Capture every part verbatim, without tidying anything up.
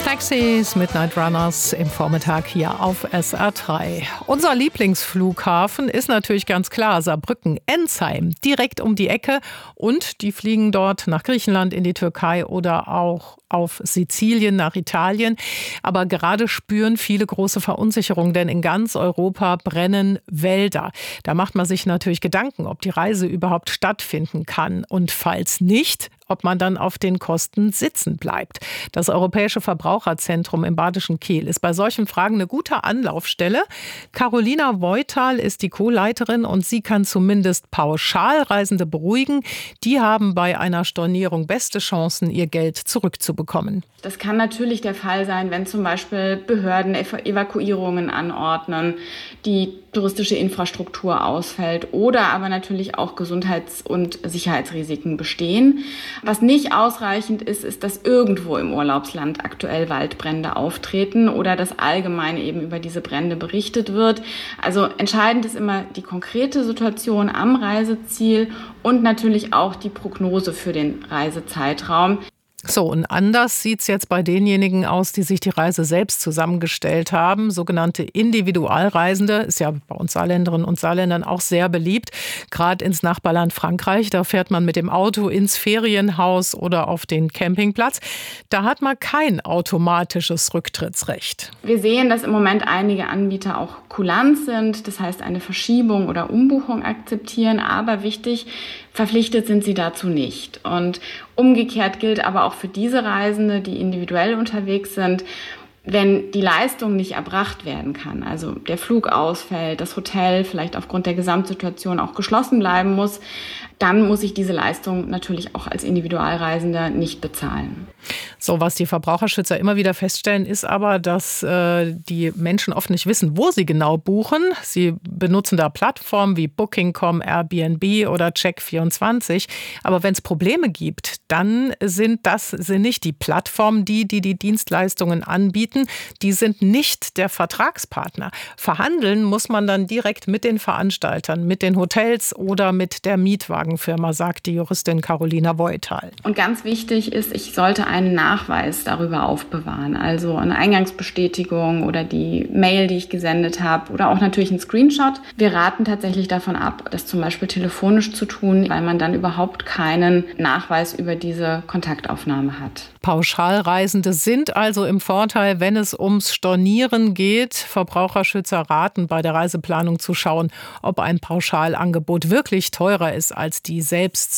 Pixies, Midnight Runners im Vormittag hier auf S R drei. Unser Lieblingsflughafen ist natürlich ganz klar Saarbrücken-Ensheim, direkt um die Ecke. Und die fliegen dort nach Griechenland, in die Türkei oder auch auf Sizilien, nach Italien. Aber gerade spüren viele große Verunsicherung, denn in ganz Europa brennen Wälder. Da macht man sich natürlich Gedanken, ob die Reise überhaupt stattfinden kann. Und falls nicht, ob man dann auf den Kosten sitzen bleibt. Das Europäische Verbraucherzentrum im Badischen Kyll ist bei solchen Fragen eine gute Anlaufstelle. Carolina Voital ist die Co-Leiterin und sie kann zumindest Pauschalreisende beruhigen. Die haben bei einer Stornierung beste Chancen, ihr Geld zurückzubekommen. Das kann natürlich der Fall sein, wenn zum Beispiel Behörden Evakuierungen anordnen, die touristische Infrastruktur ausfällt oder aber natürlich auch Gesundheits- und Sicherheitsrisiken bestehen. Was nicht ausreichend ist, ist, dass irgendwo im Urlaubsland aktuell Waldbrände auftreten oder dass allgemein eben über diese Brände berichtet wird. Also entscheidend ist immer die konkrete Situation am Reiseziel und natürlich auch die Prognose für den Reisezeitraum. So, und anders sieht es jetzt bei denjenigen aus, die sich die Reise selbst zusammengestellt haben. Sogenannte Individualreisende, ist ja bei uns Saarländerinnen und Saarländern auch sehr beliebt. Gerade ins Nachbarland Frankreich, da fährt man mit dem Auto ins Ferienhaus oder auf den Campingplatz. Da hat man kein automatisches Rücktrittsrecht. Wir sehen, dass im Moment einige Anbieter auch kulant sind, das heißt eine Verschiebung oder Umbuchung akzeptieren, aber wichtig, verpflichtet sind sie dazu nicht. Und umgekehrt gilt aber auch für diese Reisende, die individuell unterwegs sind, wenn die Leistung nicht erbracht werden kann, also der Flug ausfällt, das Hotel vielleicht aufgrund der Gesamtsituation auch geschlossen bleiben muss, dann muss ich diese Leistung natürlich auch als Individualreisender nicht bezahlen. So, was die Verbraucherschützer immer wieder feststellen, ist aber, dass äh, die Menschen oft nicht wissen, wo sie genau buchen. Sie benutzen da Plattformen wie Booking Punkt com, Airbnb oder Check vierundzwanzig. Aber wenn es Probleme gibt, dann sind das sind nicht die Plattformen, die, die die Dienstleistungen anbieten. Die sind nicht der Vertragspartner. Verhandeln muss man dann direkt mit den Veranstaltern, mit den Hotels oder mit der Mietwagenfirma, sagt die Juristin Carolina Voital. Und ganz wichtig ist, ich sollte einen Nachweis darüber aufbewahren. Also eine Eingangsbestätigung oder die Mail, die ich gesendet habe oder auch natürlich ein Screenshot. Wir raten tatsächlich davon ab, das zum Beispiel telefonisch zu tun, weil man dann überhaupt keinen Nachweis über diese Kontaktaufnahme hat. Pauschalreisende sind also im Vorteil, wenn es ums Stornieren geht. Verbraucherschützer raten, bei der Reiseplanung zu schauen, ob ein Pauschalangebot wirklich teurer ist als die selbst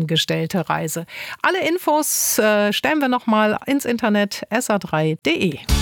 zusammengestellte Reise. Alle Infos äh, stellen wir noch mal ins Internet s r drei punkt d e.